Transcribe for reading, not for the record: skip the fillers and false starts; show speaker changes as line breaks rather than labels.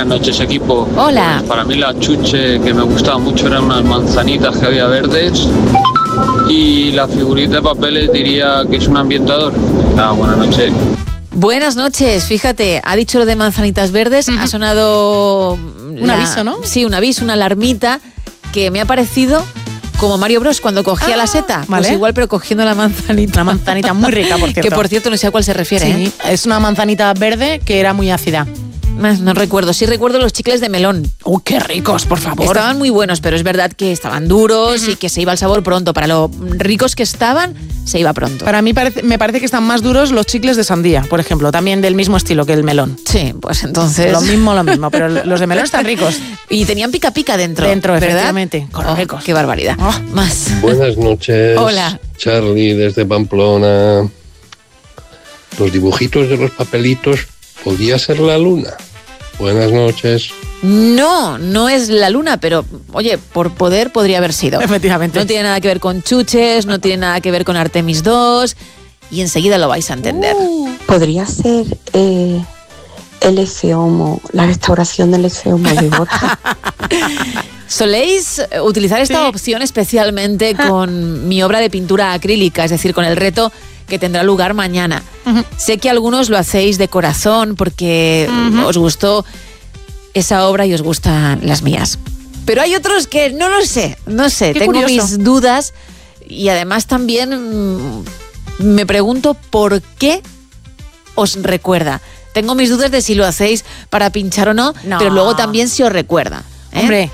noches, equipo.
Hola.
Pues para mí la chuche que me gustaba mucho eran unas manzanitas que había verdes. Y la figurita de papeles diría que es un ambientador. Buenas noches.
Buenas noches, fíjate, ha dicho lo de manzanitas verdes, ha sonado...
Un aviso, ¿no?
Sí, un aviso, una alarmita, que me ha parecido como Mario Bros cuando cogía la seta.
Vale.
Pues igual, pero cogiendo la manzanita.
Una manzanita muy rica, por cierto.
Que por cierto, no sé a cuál se refiere.
Sí, es una manzanita verde que era muy ácida.
No recuerdo, sí recuerdo los chicles de melón.
¡Qué ricos, por favor!
Estaban muy buenos, pero es verdad que estaban duros y que se iba el sabor pronto. Para lo ricos que estaban, se iba pronto.
Para mí me parece que están más duros los chicles de sandía, por ejemplo, también del mismo estilo que el melón.
Sí, pues entonces...
Lo mismo, pero los de melón están ricos.
Y tenían pica dentro.
Dentro,
¿verdad?
efectivamente. Ricos.
¡Qué barbaridad! Más.
Buenas noches.
Hola.
Charlie desde Pamplona. Los dibujitos de los papelitos, ¿podía ser la luna? Buenas noches.
No es la luna, pero, oye, por poder podría haber sido.
Efectivamente.
No tiene nada que ver con chuches, no tiene nada que ver con Artemis 2, y enseguida lo vais a entender.
Podría ser el Efeomo, la restauración del Efeomo de Borja.
Soléis utilizar esta opción especialmente con mi obra de pintura acrílica, es decir, con el reto que tendrá lugar mañana. Sé que algunos lo hacéis de corazón porque os gustó esa obra y os gustan las mías. Pero hay otros que no lo sé, tengo
curioso.
mis dudas y además también me pregunto por qué os recuerda. Tengo mis dudas de si lo hacéis para pinchar o no,
No.
pero luego también si os recuerda.
Hombre,